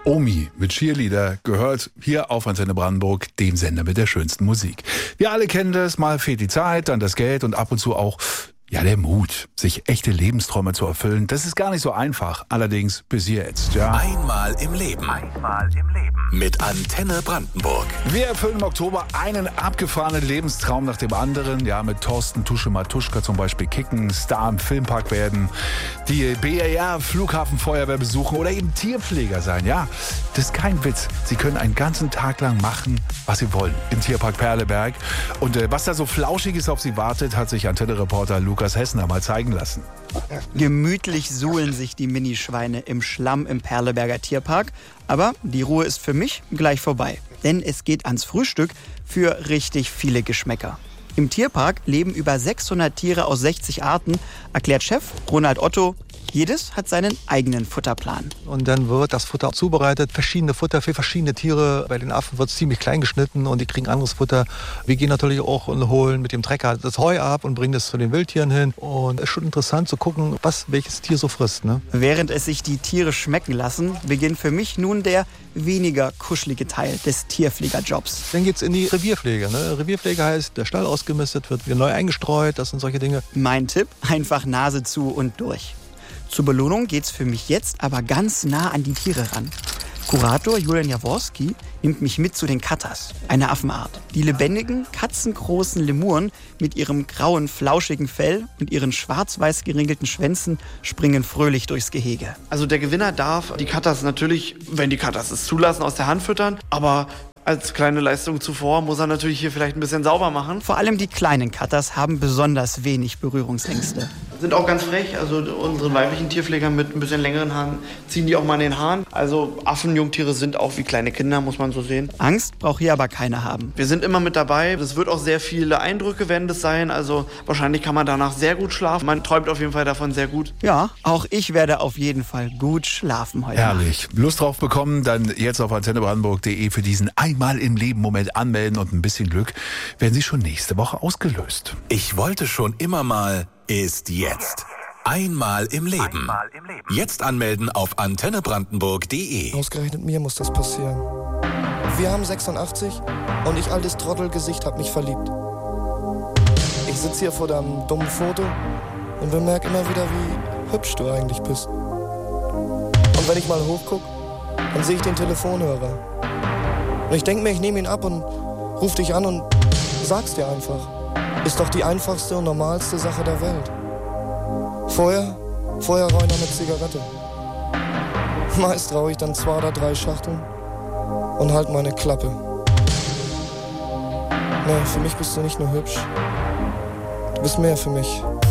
Omi mit Cheerleader gehört hier auf Antenne Brandenburg, dem Sender mit der schönsten Musik. Wir alle kennen das, mal fehlt die Zeit, dann das Geld und ab und zu auch der Mut, sich echte Lebensträume zu erfüllen. Das ist gar nicht so einfach, allerdings bis jetzt, ja. Einmal im Leben. Mit Antenne Brandenburg. Wir erfüllen im Oktober einen abgefahrenen Lebenstraum nach dem anderen. Ja, mit Thorsten Tusche-Matuschka zum Beispiel kicken, Star im Filmpark werden, die BER Flughafenfeuerwehr besuchen oder eben Tierpfleger sein. Ja, das ist kein Witz. Sie können einen ganzen Tag lang machen, was Sie wollen im Tierpark Perleberg. Und was da so Flauschiges auf Sie wartet, hat sich Antenne-Reporter Lukas Hessner mal zeigen lassen. Gemütlich suhlen sich die Minischweine im Schlamm im Perleberger Tierpark. Aber die Ruhe ist für mich gleich vorbei. Denn es geht ans Frühstück für richtig viele Geschmäcker. Im Tierpark leben über 600 Tiere aus 60 Arten, erklärt Chef Ronald Otto. Jedes hat seinen eigenen Futterplan. Und dann wird das Futter zubereitet, verschiedene Futter für verschiedene Tiere. Bei den Affen wird es ziemlich klein geschnitten und die kriegen anderes Futter. Wir gehen natürlich auch und holen mit dem Trecker das Heu ab und bringen das zu den Wildtieren hin. Und es ist schon interessant zu gucken, welches Tier so frisst. Ne? Während es sich die Tiere schmecken lassen, beginnt für mich nun der weniger kuschelige Teil des Tierpflegerjobs. Dann geht's in die Revierpflege. Ne? Revierpflege heißt, der Stall ausgemistet wird, wieder neu eingestreut. Das sind solche Dinge. Mein Tipp, einfach Nase zu und durch. Zur Belohnung geht's für mich jetzt aber ganz nah an die Tiere ran. Kurator Julian Jaworski nimmt mich mit zu den Katas, eine Affenart. Die lebendigen, katzengroßen Lemuren mit ihrem grauen, flauschigen Fell und ihren schwarz-weiß geringelten Schwänzen springen fröhlich durchs Gehege. Also der Gewinner darf die Katas natürlich, wenn die Katas es zulassen, aus der Hand füttern, aber als kleine Leistung zuvor muss er natürlich hier vielleicht ein bisschen sauber machen. Vor allem die kleinen Katas haben besonders wenig Berührungsängste. Sind auch ganz frech, also unsere weiblichen Tierpfleger mit ein bisschen längeren Haaren ziehen die auch mal in den Haaren. Also Affenjungtiere sind auch wie kleine Kinder, muss man so sehen. Angst braucht hier aber keiner haben. Wir sind immer mit dabei. Es wird auch sehr viele Eindrücke werden das sein. Also wahrscheinlich kann man danach sehr gut schlafen. Man träumt auf jeden Fall davon sehr gut. Ja, auch ich werde auf jeden Fall gut schlafen heute. Herrlich. Lust drauf bekommen, dann jetzt auf antennebrandenburg.de für diesen Einmal im Leben Moment anmelden und ein bisschen Glück werden Sie schon nächste Woche ausgelöst. Ich wollte schon immer mal ist jetzt. Einmal im Leben. Jetzt anmelden auf antennebrandenburg.de. Ausgerechnet mir muss das passieren. Wir haben 86 und ich, altes Trottelgesicht, hab mich verliebt. Ich sitze hier vor deinem dummen Foto und bemerke immer wieder, wie hübsch du eigentlich bist. Und wenn ich mal hochguck, dann sehe ich den Telefonhörer. Und ich denke mir, ich nehme ihn ab und ruf dich an und sag's dir einfach. Ist doch die einfachste und normalste Sache der Welt. Vorher rein eine Zigarette. Meist rauche ich dann 2 oder 3 Schachteln und halt meine Klappe. Nee, für mich bist du nicht nur hübsch. Du bist mehr für mich.